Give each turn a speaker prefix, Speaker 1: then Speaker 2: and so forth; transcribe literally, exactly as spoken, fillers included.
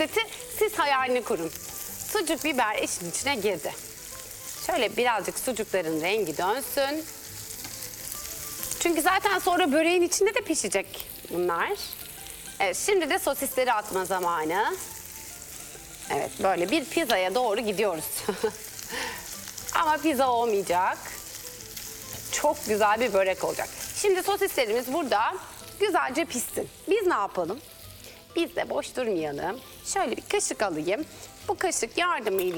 Speaker 1: lezzeti siz hayalini kurun. Sucuk, biber işin içine girdi. Şöyle birazcık sucukların rengi dönsün. Çünkü zaten sonra böreğin içinde de pişecek bunlar. Evet, şimdi de sosisleri atma zamanı. Evet, böyle bir pizzaya doğru gidiyoruz. Ama pizza olmayacak. Çok güzel bir börek olacak. Şimdi sosislerimiz burada güzelce pişsin. Biz ne yapalım? Biz de boş durmayalım. Şöyle bir kaşık alayım. Bu kaşık yardımıyla